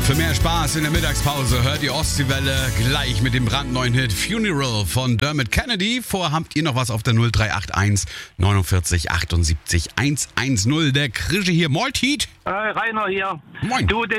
Für mehr Spaß in der Mittagspause hört ihr Ostseewelle gleich mit dem brandneuen Hit Funeral von Dermot Kennedy. Vorher habt ihr noch was auf der 0381 49 78 110. Der Krische hier. Moin, Tiet. Rainer hier. Moin. Du,